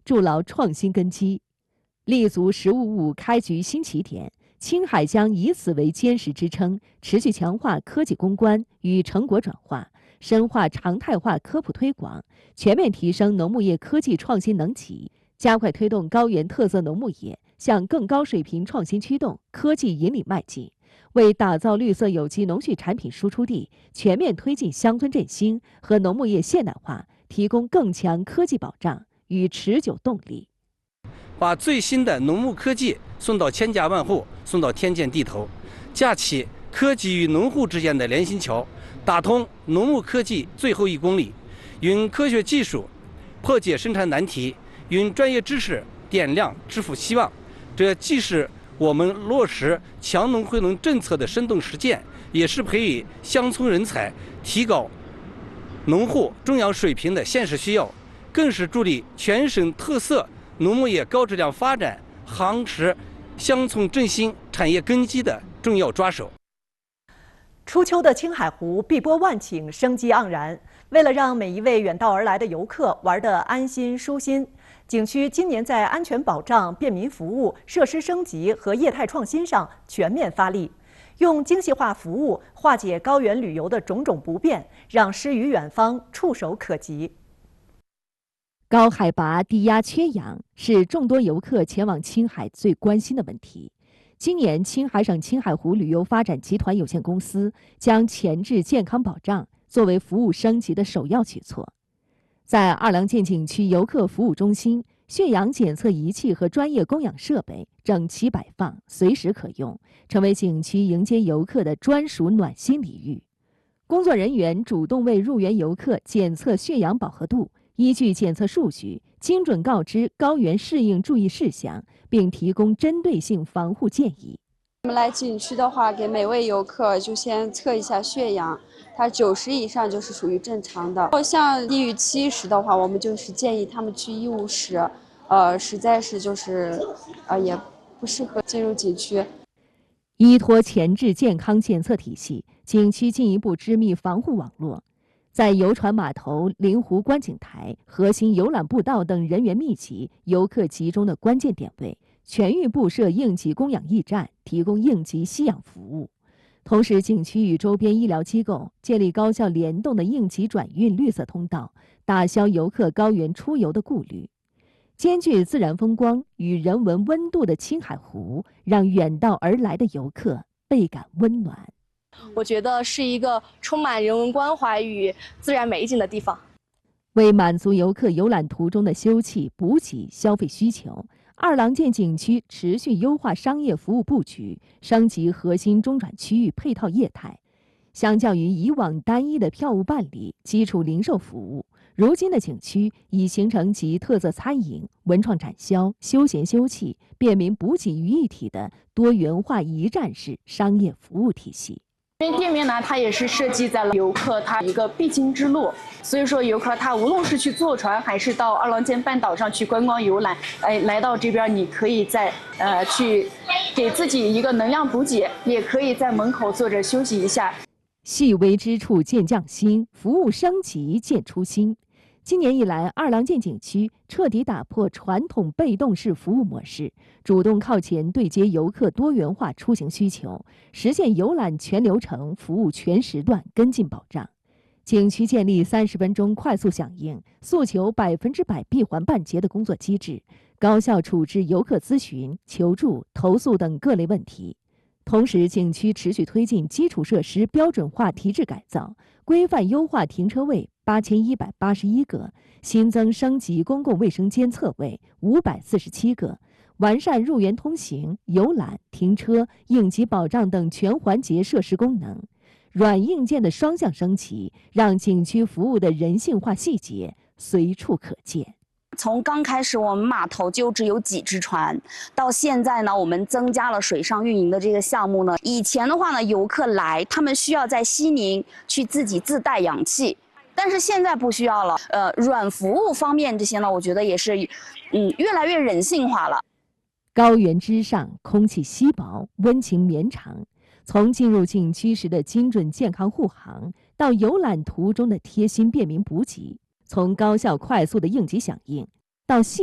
筑牢创新根基，立足“十五五”开局新起点。青海将以此为坚实支撑，持续强化科技攻关与成果转化，深化常态化科普推广，全面提升农牧业科技创新能级，加快推动高原特色农牧业向更高水平创新驱动、科技引领迈进，为打造绿色有机农畜产品输出地、全面推进乡村振兴和农牧业现代化提供更强科技保障与持久动力。 把最新的农牧科技送到千家万户，送到天堑地头，架起科技与农户之间的联心桥，打通农牧科技最后1公里，用科学技术破解生产难题，用专业知识点亮致富希望。这既是我们落实强农惠农政策的生动实践，也是培育乡村人才、提高农户种养水平的现实需要，更是助力全省特色农牧业高质量发展、夯实乡村振兴产业根基的重要抓手。 初秋的青海湖碧波万顷，生机盎然。为了让每一位远道而来的游客玩得安心舒心，景区今年在安全保障、便民服务、设施升级和业态创新上全面发力，用精细化服务化解高原旅游的种种不便，让诗与远方触手可及。 高海拔、低压、缺氧是众多游客前往青海最关心的问题。今年，青海省青海湖旅游发展集团有限公司将前置健康保障作为服务升级的首要举措。在二郎剑景区游客服务中心，血氧检测仪器和专业供氧设备整齐摆放，随时可用，成为景区迎接游客的专属暖心礼遇。工作人员主动为入园游客检测血氧饱和度，依据检测数据，精准告知高原适应注意事项，并提供针对性防护建议。 我们来景区的话，给每位游客就先测一下血氧，它90以上就是属于正常的。像低于70的话，我们就是建议他们去医务室，实在是就是也不适合进入景区。 依托前置健康检测体系，景区进一步织密防护网络。在游船码头、灵湖观景台、核心游览步道等人员密集、游客集中的关键点位，全域布设应急供氧驿站，提供应急吸氧服务。同时，景区与周边医疗机构建立高效联动的应急转运绿色通道，打消游客高原出游的顾虑。兼具自然风光与人文温度的青海湖，让远道而来的游客倍感温暖。 我觉得是一个充满人文关怀与自然美景的地方。 为满足游客游览途中的休憩、补给、消费需求，二郎剑景区持续优化商业服务布局，升级核心中转区域配套业态。相较于以往单一的票务办理、基础零售服务，如今的景区已形成集特色餐饮、文创展销、休闲休憩、便民补给于一体的多元化一站式商业服务体系。 因为店面呢，它也是设计在了游客他一个必经之路，所以说游客他无论是去坐船，还是到二郎剑半岛上去观光游览，来到这边你可以在去给自己一个能量补给，也可以在门口坐着休息一下。 细微之处见匠心，服务升级见初心。今年以来，二郎剑景区彻底打破传统被动式服务模式，主动靠前对接游客多元化出行需求，实现游览全流程、服务全时段跟进保障。景区建立30分钟快速响应、诉求100%闭环办结的工作机制，高效处置游客咨询、求助、投诉等各类问题。同时，景区持续推进基础设施标准化提质改造，规范优化停车位8181个，新增升级公共卫生间侧位547个，完善入园通行、游览、停车、应急保障等全环节设施功能，软硬件的双向升级，让景区服务的人性化细节随处可见。 从刚开始我们码头就只有几只船，到现在呢，我们增加了水上运营的这个项目呢。以前的话呢，游客来他们需要在西宁去自己自带氧气，但是现在不需要了。软服务方面这些呢，我觉得也是，越来越人性化了。 高原之上，空气稀薄，温情绵长。从进入景区时的精准健康护航，到游览途中的贴心便民补给。从高效快速的应急响应到细